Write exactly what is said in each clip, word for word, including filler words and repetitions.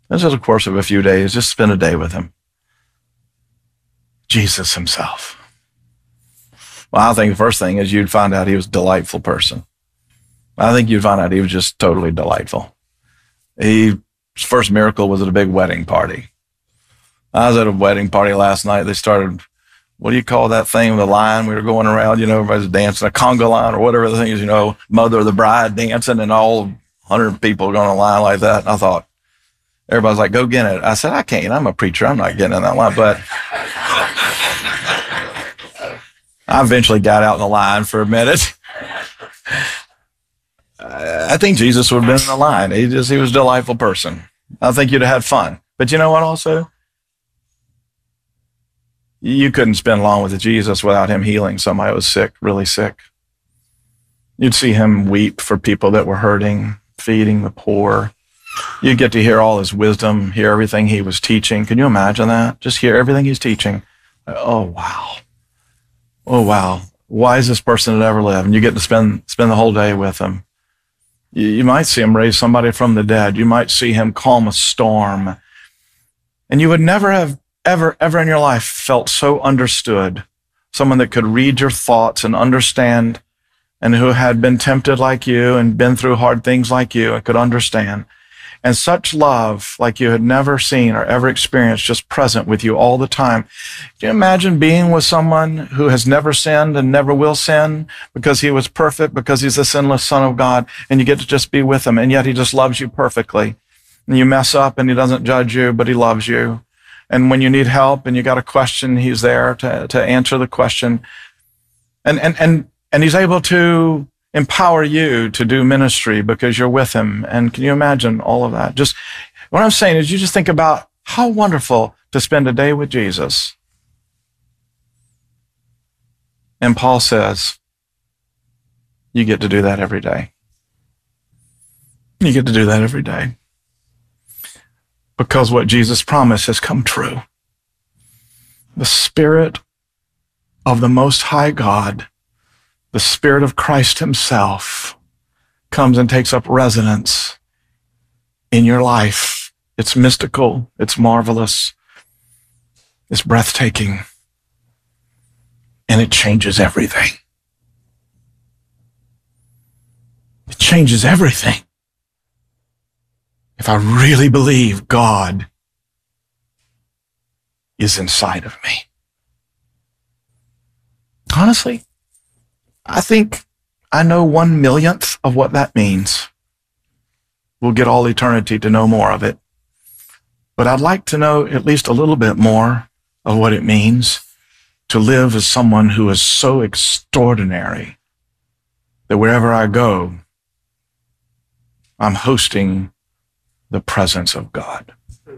This is a course of a few days. Just spend a day with him. Jesus himself. Well, I think the first thing is you'd find out he was a delightful person. I think you'd find out he was just totally delightful. He, his first miracle was at a big wedding party. I was at a wedding party last night. They started, what do you call that thing, the line? We were going around, you know, everybody's dancing, a conga line or whatever the thing is, you know, mother of the bride dancing, and all one hundred people going on a line like that. And I thought, everybody's like, go get it. I said, I can't. I'm a preacher. I'm not getting in that line. But I eventually got out in the line for a minute. I think Jesus would have been in the line. He just, he was a delightful person. I think you'd have had fun. But you know what also? You couldn't spend long with Jesus without him healing somebody who was sick, really sick. You'd see him weep for people that were hurting, feeding the poor. You'd get to hear all his wisdom, hear everything he was teaching. Can you imagine that? Just hear everything he's teaching. Oh, wow. Oh, wow. Wisest person that ever lived. And you get to spend, spend the whole day with him. You, you might see him raise somebody from the dead. You might see him calm a storm. And you would never have ever, ever in your life felt so understood. Someone that could read your thoughts and understand, and who had been tempted like you and been through hard things like you and could understand. And such love like you had never seen or ever experienced, just present with you all the time. Can you imagine being with someone who has never sinned and never will sin because he was perfect, because he's the sinless Son of God, and you get to just be with him, and yet he just loves you perfectly. And you mess up and he doesn't judge you, but he loves you. And when you need help and you got a question, he's there to, to answer the question. And, and, and, and he's able to empower you to do ministry because you're with him. And can you imagine all of that? Just what I'm saying is, you just think about how wonderful to spend a day with Jesus. And Paul says, you get to do that every day. You get to do that every day. Because what Jesus promised has come true. The Spirit of the Most High God, the Spirit of Christ himself, comes and takes up residence in your life. It's mystical. It's marvelous. It's breathtaking. And it changes everything. It changes everything. If I really believe God is inside of me. Honestly, I think I know one millionth of what that means. We'll get all eternity to know more of it. But I'd like to know at least a little bit more of what it means to live as someone who is so extraordinary that wherever I go, I'm hosting the presence of God.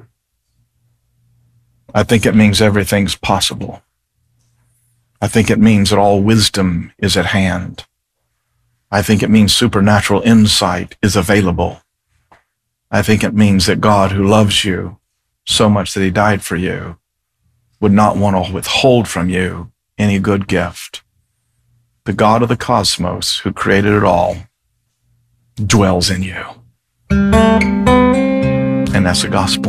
I think it means everything's possible. I think it means that all wisdom is at hand. I think it means supernatural insight is available. I think it means that God, who loves you so much that he died for you, would not want to withhold from you any good gift. The God of the cosmos, who created it all, dwells in you. And that's the gospel.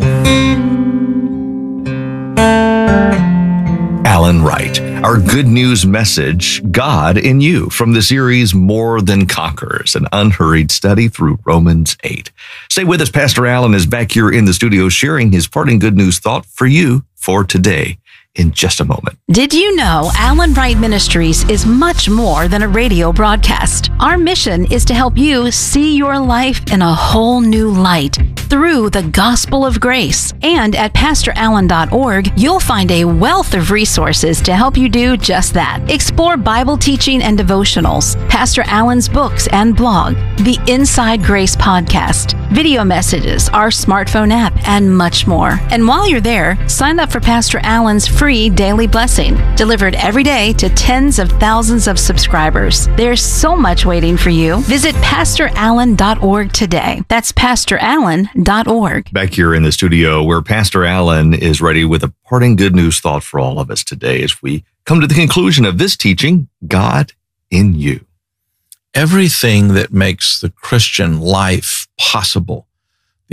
Alan Wright, our good news message, God in You, from the series More Than Conquerors, an unhurried study through Romans eight. Stay with us. Pastor Alan is back here in the studio sharing his parting good news thought for you for today in just a moment. Did you know Alan Wright Ministries is much more than a radio broadcast? Our mission is to help you see your life in a whole new light through the gospel of grace. And at pastor allen dot org, you'll find a wealth of resources to help you do just that. Explore Bible teaching and devotionals, Pastor Allen's books and blog, the Inside Grace podcast, video messages, our smartphone app, and much more. And while you're there, sign up for Pastor Allen's free daily blessing, delivered every day to tens of thousands of subscribers. There's so much waiting for you. Visit pastor allen dot org today. That's pastor allen dot org. Back here in the studio where Pastor Alan is ready with a parting good news thought for all of us today as we come to the conclusion of this teaching, God in You. Everything that makes the Christian life possible, the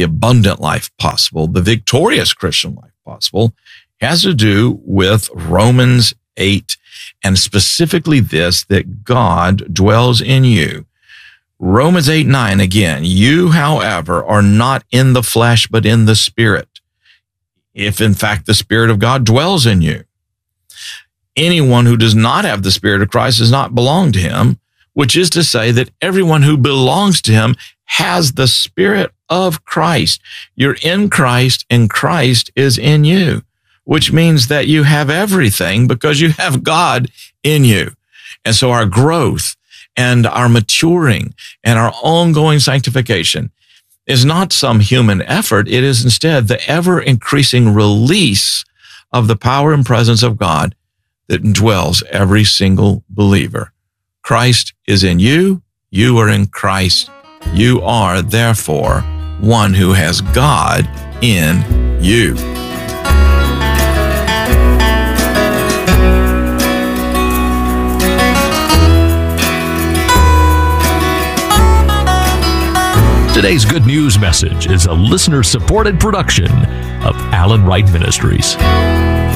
the abundant life possible, the victorious Christian life possible, has to do with Romans eight, and specifically this, that God dwells in you. Romans eight, nine, again, you, however, are not in the flesh, but in the Spirit, if in fact the Spirit of God dwells in you. Anyone who does not have the Spirit of Christ does not belong to him, which is to say that everyone who belongs to him has the Spirit of Christ. You're in Christ, and Christ is in you, which means that you have everything because you have God in you. And so our growth and our maturing and our ongoing sanctification is not some human effort. It is instead the ever-increasing release of the power and presence of God that indwells every single believer. Christ is in you. You are in Christ. You are, therefore, one who has God in you. Today's Good News message is a listener-supported production of Alan Wright Ministries.